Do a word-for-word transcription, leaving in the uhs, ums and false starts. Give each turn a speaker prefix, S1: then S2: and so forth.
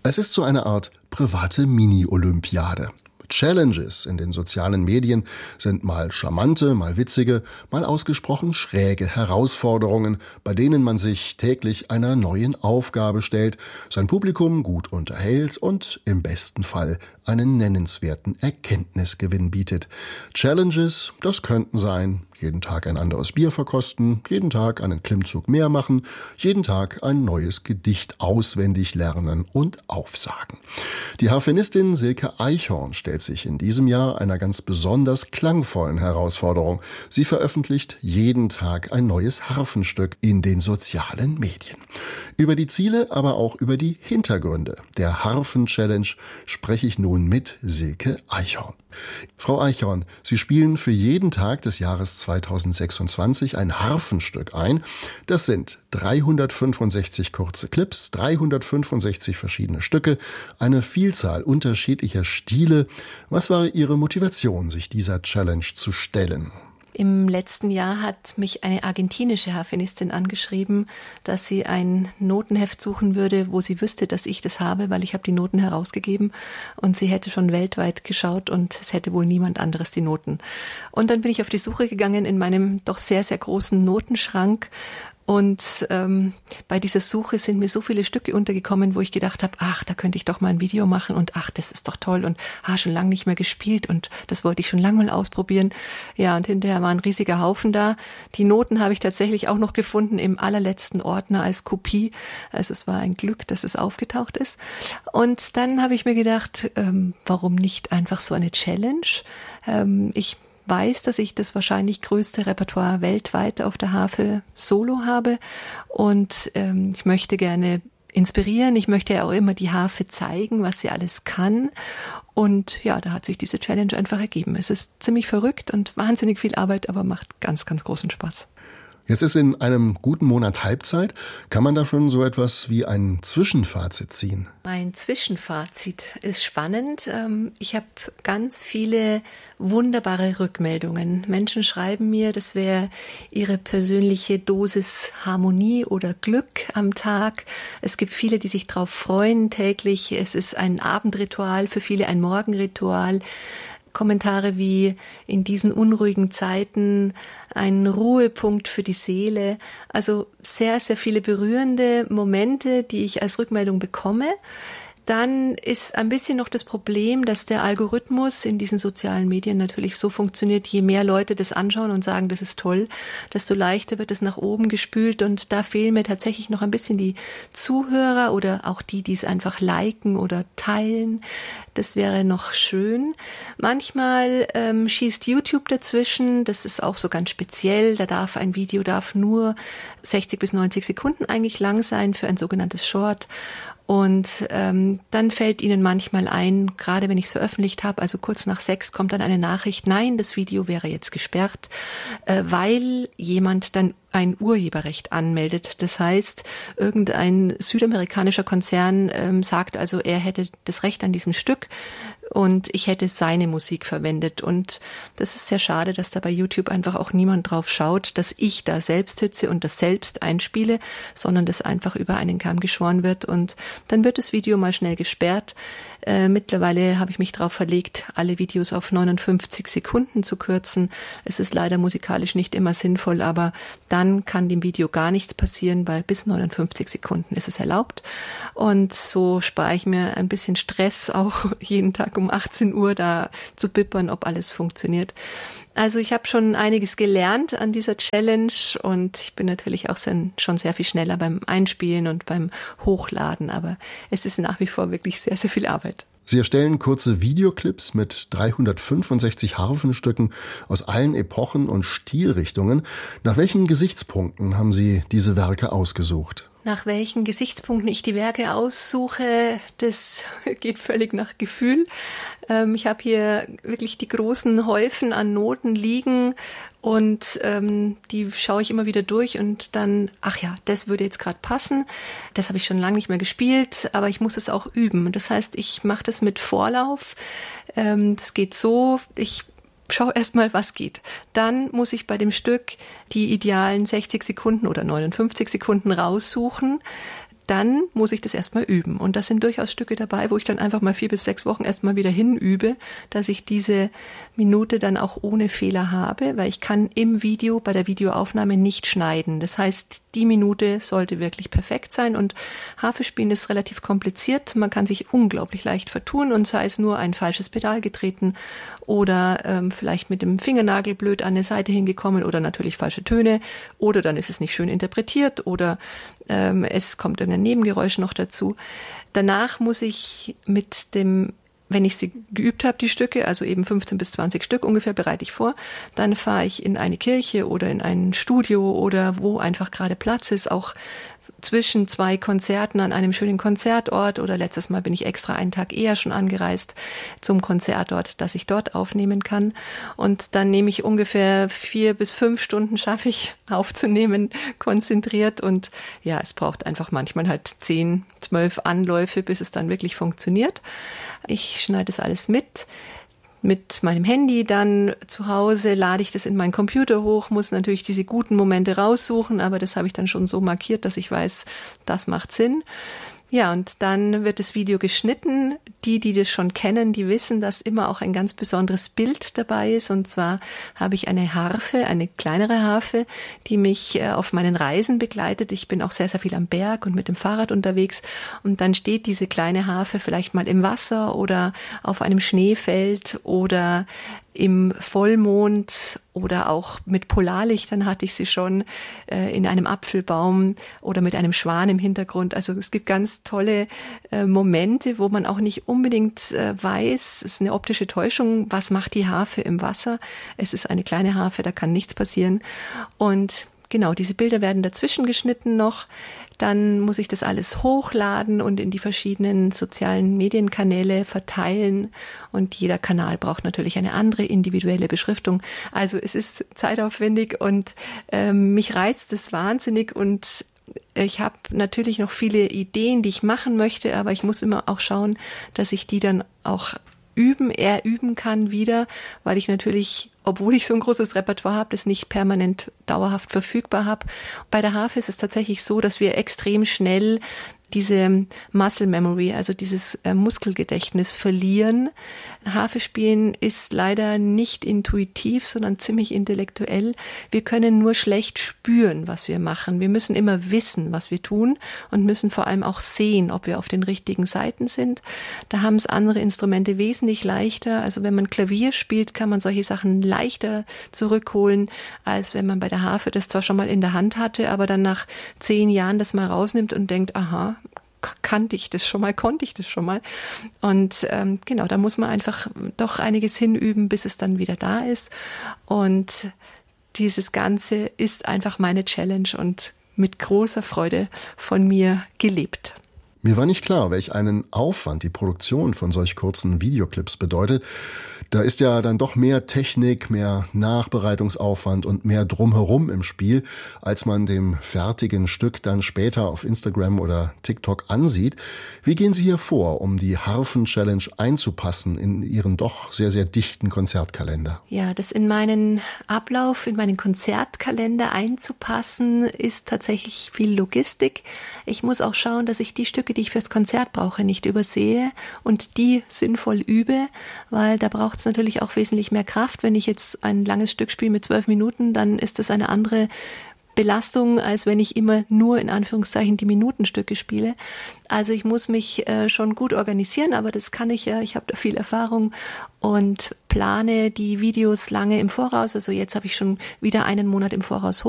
S1: Es ist so eine Art private Mini-Olympiade. Challenges in den sozialen Medien sind mal charmante, mal witzige, mal ausgesprochen schräge Herausforderungen, bei denen man sich täglich einer neuen Aufgabe stellt, sein Publikum gut unterhält und im besten Fall einen nennenswerten Erkenntnisgewinn bietet. Challenges, das könnten sein: jeden Tag ein anderes Bier verkosten, jeden Tag einen Klimmzug mehr machen, jeden Tag ein neues Gedicht auswendig lernen und aufsagen. Die Harfenistin Silke Eichhorn stellt sich in diesem Jahr einer ganz besonders klangvollen Herausforderung. Sie veröffentlicht jeden Tag ein neues Harfenstück in den sozialen Medien. Über die Ziele, aber auch über die Hintergründe der Harfen-Challenge spreche ich nun mit Silke Eichhorn. Frau Eichhorn, Sie spielen für jeden Tag des Jahres zweitausendsechsundzwanzig ein Harfenstück ein. Das sind dreihundertfünfundsechzig kurze Clips, dreihundertfünfundsechzig verschiedene Stücke, eine Vielzahl unterschiedlicher Stile. Was war Ihre Motivation, sich dieser Challenge zu stellen?
S2: Im letzten Jahr hat mich eine argentinische Harfenistin angeschrieben, dass sie ein Notenheft suchen würde, wo sie wüsste, dass ich das habe, weil ich habe die Noten herausgegeben und sie hätte schon weltweit geschaut und es hätte wohl niemand anderes die Noten. Und dann bin ich auf die Suche gegangen in meinem doch sehr, sehr großen Notenschrank. Und ähm, bei dieser Suche sind mir so viele Stücke untergekommen, wo ich gedacht habe, ach, da könnte ich doch mal ein Video machen und ach, das ist doch toll und ah, schon lange nicht mehr gespielt und das wollte ich schon lange mal ausprobieren. Ja, und hinterher war ein riesiger Haufen da. Die Noten habe ich tatsächlich auch noch gefunden im allerletzten Ordner als Kopie. Also es war ein Glück, dass es aufgetaucht ist. Und dann habe ich mir gedacht, ähm, warum nicht einfach so eine Challenge? Ähm, ich weiß, dass ich das wahrscheinlich größte Repertoire weltweit auf der Harfe solo habe und ähm, ich möchte gerne inspirieren. Ich möchte ja auch immer die Harfe zeigen, was sie alles kann. Und ja, da hat sich diese Challenge einfach ergeben. Es ist ziemlich verrückt und wahnsinnig viel Arbeit, aber macht ganz, ganz großen Spaß.
S1: Jetzt ist in einem guten Monat Halbzeit. Kann man da schon so etwas wie ein Zwischenfazit ziehen?
S2: Ein Zwischenfazit ist spannend. Ich habe ganz viele wunderbare Rückmeldungen. Menschen schreiben mir, das wäre ihre persönliche Dosis Harmonie oder Glück am Tag. Es gibt viele, die sich darauf freuen täglich. Es ist ein Abendritual, für viele ein Morgenritual. Kommentare wie in diesen unruhigen Zeiten ein Ruhepunkt für die Seele. Also sehr, sehr viele berührende Momente, die ich als Rückmeldung bekomme. Dann ist ein bisschen noch das Problem, dass der Algorithmus in diesen sozialen Medien natürlich so funktioniert, je mehr Leute das anschauen und sagen, das ist toll, desto leichter wird es nach oben gespült und da fehlen mir tatsächlich noch ein bisschen die Zuhörer oder auch die, die es einfach liken oder teilen. Das wäre noch schön. Manchmal ähm, schießt YouTube dazwischen, das ist auch so ganz speziell, da darf ein Video darf nur sechzig bis neunzig Sekunden eigentlich lang sein für ein sogenanntes Short. Und ähm, dann fällt ihnen manchmal ein, gerade wenn ich es veröffentlicht habe, also kurz nach sechs kommt dann eine Nachricht, nein, das Video wäre jetzt gesperrt, äh, weil jemand dann ein Urheberrecht anmeldet. Das heißt, irgendein südamerikanischer Konzern ähm, sagt also, er hätte das Recht an diesem Stück und ich hätte seine Musik verwendet. Und das ist sehr schade, dass da bei YouTube einfach auch niemand drauf schaut, dass ich da selbst sitze und das selbst einspiele, sondern das einfach über einen Kamm geschoren wird und dann wird das Video mal schnell gesperrt. Äh, mittlerweile habe ich mich darauf verlegt, alle Videos auf neunundfünfzig Sekunden zu kürzen. Es ist leider musikalisch nicht immer sinnvoll, aber dann kann dem Video gar nichts passieren, weil bis neunundfünfzig Sekunden ist es erlaubt. Und so spare ich mir ein bisschen Stress, auch jeden Tag um achtzehn Uhr da zu bippern, ob alles funktioniert. Also ich habe schon einiges gelernt an dieser Challenge und ich bin natürlich auch sehr, schon sehr viel schneller beim Einspielen und beim Hochladen, aber es ist nach wie vor wirklich sehr, sehr viel Arbeit.
S1: Sie erstellen kurze Videoclips mit dreihundertfünfundsechzig Harfenstücken aus allen Epochen und Stilrichtungen. Nach welchen Gesichtspunkten haben Sie diese Werke ausgesucht?
S2: Nach welchen Gesichtspunkten ich die Werke aussuche, das geht völlig nach Gefühl. Ähm, ich habe hier wirklich die großen Häufen an Noten liegen und ähm, die schaue ich immer wieder durch und dann, ach ja, das würde jetzt gerade passen. Das habe ich schon lange nicht mehr gespielt, aber ich muss es auch üben. Das heißt, ich mache das mit Vorlauf. Ähm, das geht so, ich schau erstmal, was geht. Dann muss ich bei dem Stück die idealen sechzig Sekunden oder neunundfünfzig Sekunden raussuchen. dann muss ich das erstmal üben. Und das sind durchaus Stücke dabei, wo ich dann einfach mal vier bis sechs Wochen erstmal wieder hinübe, dass ich diese Minute dann auch ohne Fehler habe, weil ich kann im Video, bei der Videoaufnahme nicht schneiden. Das heißt, die Minute sollte wirklich perfekt sein und Harfespielen ist relativ kompliziert. Man kann sich unglaublich leicht vertun und sei es nur ein falsches Pedal getreten oder ähm, vielleicht mit dem Fingernagel blöd an eine Seite hingekommen oder natürlich falsche Töne oder dann ist es nicht schön interpretiert oder ähm, es kommt irgendein Nebengeräusch noch dazu. Danach muss ich mit dem Wenn ich sie geübt habe, die Stücke, also eben fünfzehn bis zwanzig Stück ungefähr, bereite ich vor, dann fahre ich in eine Kirche oder in ein Studio oder wo einfach gerade Platz ist, auch zwischen zwei Konzerten an einem schönen Konzertort oder letztes Mal bin ich extra einen Tag eher schon angereist zum Konzertort, dass ich dort aufnehmen kann. Und dann nehme ich ungefähr vier bis fünf Stunden, schaffe ich aufzunehmen, konzentriert. Und ja, es braucht einfach manchmal halt zehn, zwölf Anläufe, bis es dann wirklich funktioniert. Ich schneide das alles mit. Mit meinem Handy dann zu Hause lade ich das in meinen Computer hoch, muss natürlich diese guten Momente raussuchen, aber das habe ich dann schon so markiert, dass ich weiß, das macht Sinn. Ja, und dann wird das Video geschnitten. Die, die das schon kennen, die wissen, dass immer auch ein ganz besonderes Bild dabei ist. Und zwar habe ich eine Harfe, eine kleinere Harfe, die mich auf meinen Reisen begleitet. Ich bin auch sehr, sehr viel am Berg und mit dem Fahrrad unterwegs. Und dann steht diese kleine Harfe vielleicht mal im Wasser oder auf einem Schneefeld oder im Vollmond oder auch mit Polarlichtern hatte ich sie schon, äh, in einem Apfelbaum oder mit einem Schwan im Hintergrund. Also es gibt ganz tolle äh, Momente, wo man auch nicht unbedingt äh, weiß, es ist eine optische Täuschung, was macht die Harfe im Wasser. Es ist eine kleine Harfe, da kann nichts passieren. Und genau, diese Bilder werden dazwischen geschnitten noch. Dann muss ich das alles hochladen und in die verschiedenen sozialen Medienkanäle verteilen. Und jeder Kanal braucht natürlich eine andere individuelle Beschriftung. Also es ist zeitaufwendig und ähm, mich reizt es wahnsinnig. Und ich habe natürlich noch viele Ideen, die ich machen möchte, aber ich muss immer auch schauen, dass ich die dann auch üben, eher üben kann wieder, weil ich natürlich, obwohl ich so ein großes Repertoire habe, das nicht permanent dauerhaft verfügbar habe. Bei der Harfe ist es tatsächlich so, dass wir extrem schnell diese Muscle Memory, also dieses äh, Muskelgedächtnis verlieren. Harfe spielen ist leider nicht intuitiv, sondern ziemlich intellektuell. Wir können nur schlecht spüren, was wir machen. Wir müssen immer wissen, was wir tun und müssen vor allem auch sehen, ob wir auf den richtigen Seiten sind. Da haben es andere Instrumente wesentlich leichter. Also wenn man Klavier spielt, kann man solche Sachen leichter zurückholen, als wenn man bei der Harfe das zwar schon mal in der Hand hatte, aber dann nach zehn Jahren das mal rausnimmt und denkt, aha, kannte ich das schon mal, konnte ich das schon mal. Und ähm, genau, da muss man einfach doch einiges hinüben, bis es dann wieder da ist. Und dieses Ganze ist einfach meine Challenge und mit großer Freude von mir gelebt.
S1: Mir war nicht klar, welch einen Aufwand die Produktion von solch kurzen Videoclips bedeutet. Da ist ja dann doch mehr Technik, mehr Nachbereitungsaufwand und mehr Drumherum im Spiel, als man dem fertigen Stück dann später auf Instagram oder TikTok ansieht. Wie gehen Sie hier vor, um die Harfen-Challenge einzupassen in Ihren doch sehr, sehr dichten Konzertkalender?
S2: Ja, das in meinen Ablauf, in meinen Konzertkalender einzupassen, ist tatsächlich viel Logistik. Ich muss auch schauen, dass ich die Stücke, die ich fürs Konzert brauche, nicht übersehe und die sinnvoll übe, weil da braucht es natürlich auch wesentlich mehr Kraft. Wenn ich jetzt ein langes Stück spiele mit zwölf Minuten, dann ist das eine andere Belastung, als wenn ich immer nur in Anführungszeichen die Minutenstücke spiele. Also ich muss mich äh, schon gut organisieren, aber das kann ich ja. Ich habe da viel Erfahrung und plane die Videos lange im Voraus. Also jetzt habe ich schon wieder einen Monat im Voraus